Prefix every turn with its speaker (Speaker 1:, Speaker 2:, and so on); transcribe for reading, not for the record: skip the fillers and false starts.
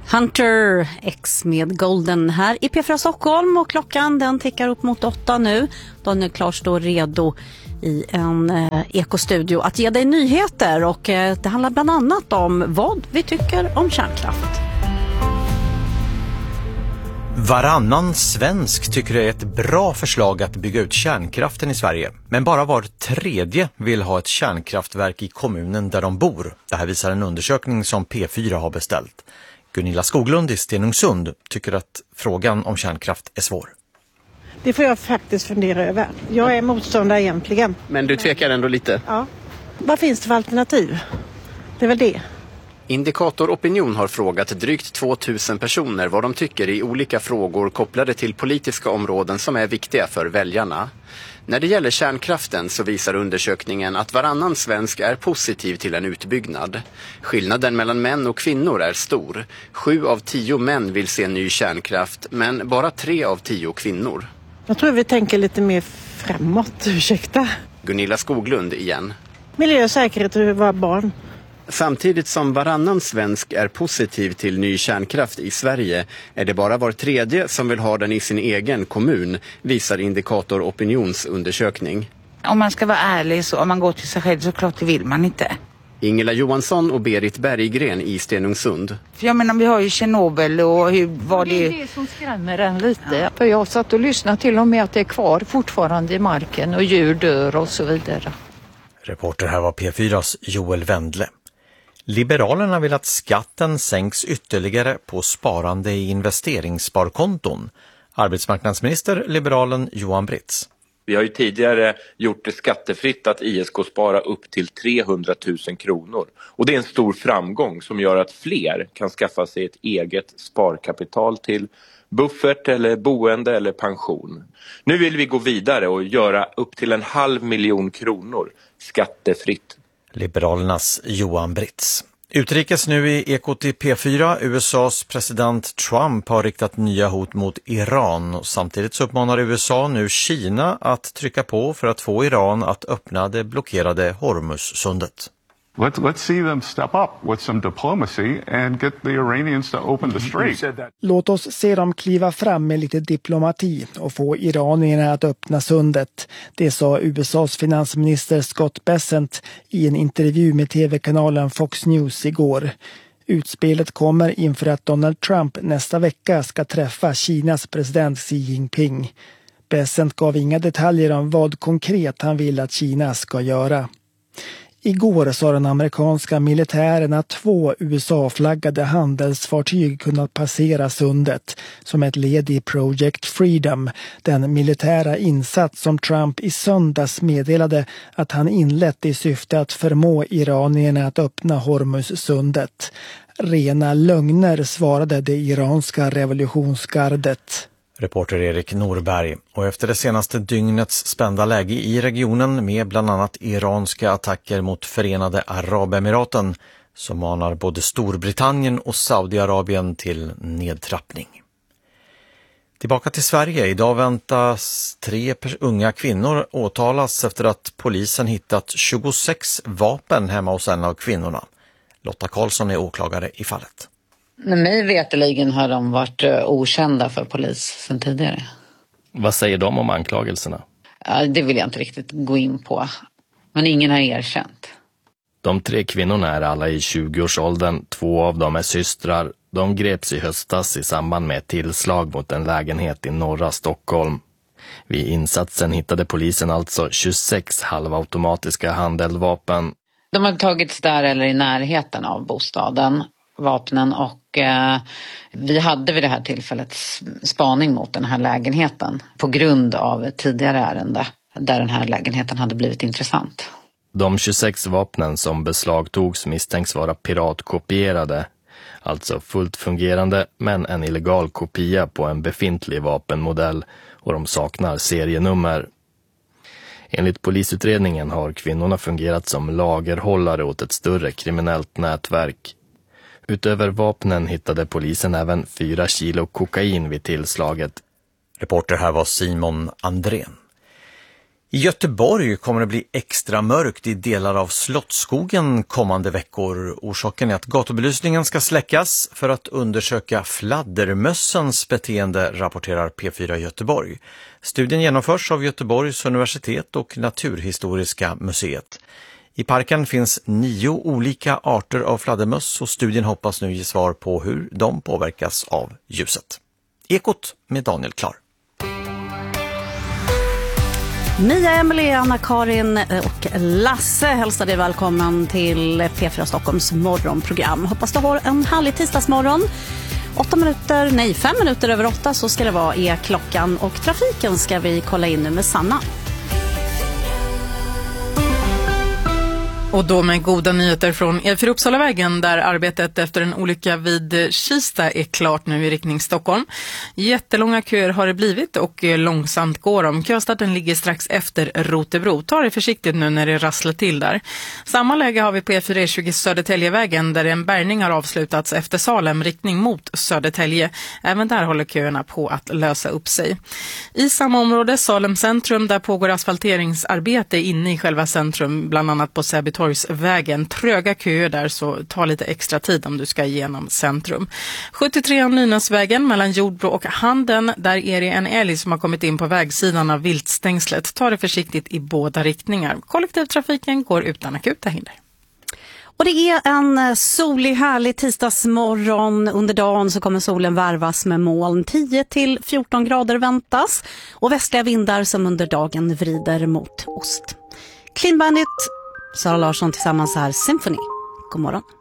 Speaker 1: Hunter X med Golden här i P4 Stockholm, och klockan den tickar upp mot 8 nu. Daniel Klar står redo i en ekostudio att ge dig nyheter, och det handlar bland annat om vad vi tycker om kärnkraft.
Speaker 2: Varannan svensk tycker det är ett bra förslag att bygga ut kärnkraften i Sverige. Men bara var tredje vill ha ett kärnkraftverk i kommunen där de bor. Det här visar en undersökning som P4 har beställt. Gunilla Skoglund i Stenungsund tycker att frågan om kärnkraft är svår.
Speaker 3: Det får jag faktiskt fundera över. Jag är motståndare egentligen.
Speaker 4: Men du tvekar ändå lite?
Speaker 3: Ja. Vad finns det för alternativ? Det är väl det.
Speaker 4: Indikator Opinion har frågat drygt 2000 personer vad de tycker i olika frågor kopplade till politiska områden som är viktiga för väljarna. När det gäller kärnkraften så visar undersökningen att varannan svensk är positiv till en utbyggnad. Skillnaden mellan män och kvinnor är stor. 7 av 10 män vill se ny kärnkraft, men bara 3 av 10 kvinnor.
Speaker 3: Jag tror vi tänker lite mer framåt, ursäkta.
Speaker 4: Gunilla Skoglund igen.
Speaker 3: Miljö och säkerhet för våra barn.
Speaker 4: Samtidigt som varannan svensk är positiv till ny kärnkraft i Sverige är det bara var tredje som vill ha den i sin egen kommun, visar Indikator Opinions undersökning.
Speaker 5: Om man ska vara ärlig, så om man går till sig själv så klart det vill man inte.
Speaker 4: Ingela Johansson och Berit Berggren i Stenungsund.
Speaker 5: För jag menar, vi har ju Tjernobyl och hur var det...
Speaker 6: Det är det som skrämmer en lite. Ja. För jag satt och lyssnade till och med att det är kvar fortfarande i marken och djur dör och så vidare.
Speaker 2: Reporter här var P4s Joel Wendle. Liberalerna vill att skatten sänks ytterligare på sparande i investeringssparkonton. Arbetsmarknadsminister liberalen Johan Britz.
Speaker 7: Vi har ju tidigare gjort det skattefritt att ISK spara upp till 300 000 kronor. Och det är en stor framgång som gör att fler kan skaffa sig ett eget sparkapital till buffert eller boende eller pension. Nu vill vi gå vidare och göra upp till 500 000 kronor skattefritt.
Speaker 2: Liberalernas Johan Britz. Utrikes nu i Ekot i P4. USAs president Trump har riktat nya hot mot Iran. Och samtidigt så uppmanar USA nu Kina att trycka på för att få Iran att öppna det blockerade Hormuzsundet.
Speaker 8: Let's see them step up with some diplomacy and get the Iranians to open the strait.
Speaker 9: Låt oss se dem kliva fram med lite diplomati och få iranierna att öppna sundet. Det sa USAs finansminister Scott Bessent i en intervju med tv-kanalen Fox News igår. Utspelet kommer inför att Donald Trump nästa vecka ska träffa Kinas president Xi Jinping. Bessent gav inga detaljer om vad konkret han vill att Kina ska göra. Igår sa den amerikanska militären att 2 USA-flaggade handelsfartyg kunnat passera sundet som ett led i Project Freedom, den militära insats som Trump i söndags meddelade att han inlett i syfte att förmå iranierna att öppna Hormuzsundet. Rena lögner, svarade det iranska revolutionsgardet.
Speaker 2: Reporter Erik Norberg. Och efter det senaste dygnets spända läge i regionen med bland annat iranska attacker mot Förenade Arabemiraten så manar både Storbritannien och Saudiarabien till nedtrappning. Tillbaka till Sverige. Idag väntas 3 unga kvinnor åtalas efter att polisen hittat 26 vapen hemma hos en av kvinnorna. Lotta Karlsson är åklagare i fallet.
Speaker 10: Mig veteligen har de varit okända för polis sedan tidigare.
Speaker 11: Vad säger de om anklagelserna?
Speaker 10: Det vill jag inte riktigt gå in på. Men ingen har erkänt.
Speaker 11: De 3 kvinnorna är alla i 20-årsåldern. 2 av dem är systrar. De greps i höstas i samband med ett tillslag mot en lägenhet i norra Stockholm. Vid insatsen hittade polisen alltså 26 halvautomatiska handeldvapen.
Speaker 10: De har tagits där eller i närheten av bostaden, vapnen, och vi hade vid det här tillfället spaning mot den här lägenheten på grund av tidigare ärende där den här lägenheten hade blivit intressant.
Speaker 11: De 26 vapnen som beslagtogs misstänks vara piratkopierade, alltså fullt fungerande men en illegal kopia på en befintlig vapenmodell, och de saknar serienummer. Enligt polisutredningen har kvinnorna fungerat som lagerhållare åt ett större kriminellt nätverk. Utöver vapnen hittade polisen även 4 kilo kokain vid tillslaget.
Speaker 2: Reporter här var Simon Andrén. I Göteborg kommer det bli extra mörkt i delar av Slottsskogen kommande veckor. Orsaken är att gatubelysningen ska släckas för att undersöka fladdermössens beteende, rapporterar P4 Göteborg. Studien genomförs av Göteborgs universitet och Naturhistoriska museet. I parken finns 9 olika arter av fladdermöss och studien hoppas nu ge svar på hur de påverkas av ljuset. Ekot med Daniel Klar.
Speaker 1: Mia, Emelie, Anna-Karin och Lasse hälsar dig välkommen till P4 Stockholms morgonprogram. Hoppas du har en härlig tisdagsmorgon. 5 minuter över 8 så ska det vara klockan och trafiken ska vi kolla in nu med Sanna.
Speaker 12: Och då med goda nyheter från E4 Uppsalavägen där arbetet efter en olycka vid Kista är klart nu i riktning Stockholm. Jättelånga köer har det blivit och långsamt går de. Köstarten ligger strax efter Rotebro. Ta det försiktigt nu när det rasslar till där. Samma läge har vi på E4 Södertäljevägen där en bärgning har avslutats efter Salem riktning mot Södertälje. Även där håller köerna på att lösa upp sig. I samma område, Salem centrum, där pågår asfalteringsarbete inne i själva centrum, bland annat på Säbytorgsvägen. Tröga köer där, så ta lite extra tid om du ska igenom centrum. 73 Nynäsvägen mellan Jordbro och Handen, där är det en älg som har kommit in på vägsidan av viltstängslet. Ta det försiktigt i båda riktningar. Kollektivtrafiken går utan akuta hinder.
Speaker 1: Och det är en solig, härlig tisdagsmorgon. Under dagen så kommer solen värvas med moln. 10-14 grader väntas. Och västliga vindar som under dagen vrider mot ost. Clean Bandit, Sara Larsson tillsammans här, Symphony. God morgon.